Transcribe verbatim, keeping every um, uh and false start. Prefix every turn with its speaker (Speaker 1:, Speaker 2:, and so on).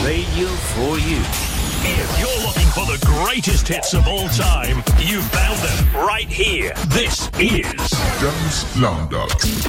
Speaker 1: Radio for you.
Speaker 2: If you're looking for the greatest hits of all time, you've found them right here. This is
Speaker 3: Dance Flounder.